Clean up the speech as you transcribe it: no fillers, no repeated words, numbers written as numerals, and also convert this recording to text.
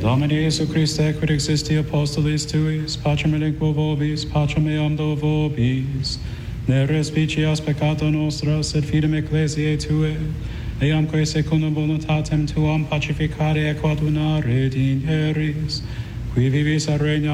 Domini Jesu Christe, quid existi apostolis tuis, pacem elinquo vobis, pacem eam do vobis, ne respicias peccato nostra, sed fidem ecclesiae Tue, eamque secundum voluntatem Tuam pacificare et coadunare digneris, qui vivis a regna